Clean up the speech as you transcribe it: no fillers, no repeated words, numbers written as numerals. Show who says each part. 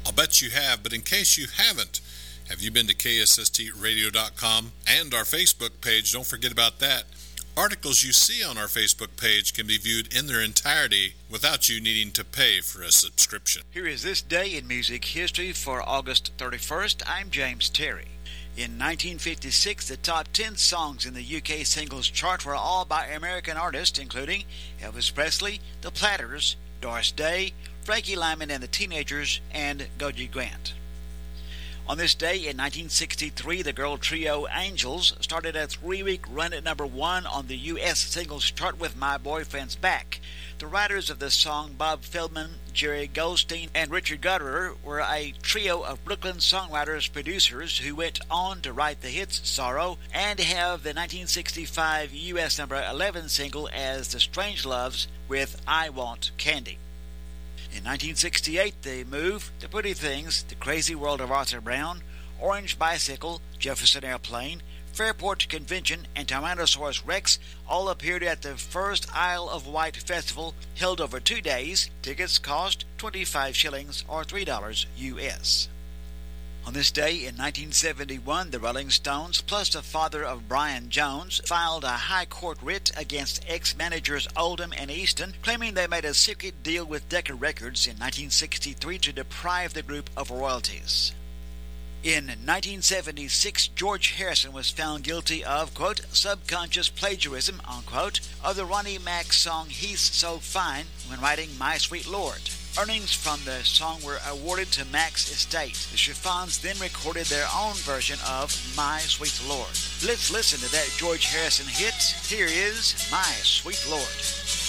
Speaker 1: I'll bet you have, but in case you haven't, have you been to KSSTradio.com and our Facebook page? Don't forget about that. Articles you see on our Facebook page can be viewed in their entirety without you needing to pay for a subscription.
Speaker 2: Here is this day in music history for August 31st. I'm James Terry. In 1956, the top 10 songs in the UK singles chart were all by American artists, including Elvis Presley, The Platters, Doris Day, Frankie Lymon and the Teenagers, and Goji Grant. On this day in 1963, the girl trio Angels started a 3-week run at number 1 on the U.S. singles chart with My Boyfriend's Back. The writers of the song, Bob Feldman, Jerry Goldstein, and Richard Gutterer, were a trio of Brooklyn songwriters-producers who went on to write the hits Sorrow and have the 1965 U.S. number 11 single as The Strangeloves with I Want Candy. In 1968, they moved The Pretty Things, The Crazy World of Arthur Brown, Orange Bicycle, Jefferson Airplane, Fairport Convention, and Tyrannosaurus Rex all appeared at the first Isle of Wight Festival, held over 2 days. Tickets cost 25 shillings or $3 U.S. On this day in 1971, the Rolling Stones, plus the father of Brian Jones, filed a high court writ against ex-managers Oldham and Easton, claiming they made a secret deal with Decca Records in 1963 to deprive the group of royalties. In 1976, George Harrison was found guilty of, quote, subconscious plagiarism, unquote, of the Ronnie Mac song He's So Fine when writing My Sweet Lord. Earnings from the song were awarded to Mac's estate. The Chiffons then recorded their own version of My Sweet Lord. Let's listen to that George Harrison hit. Here is My Sweet Lord.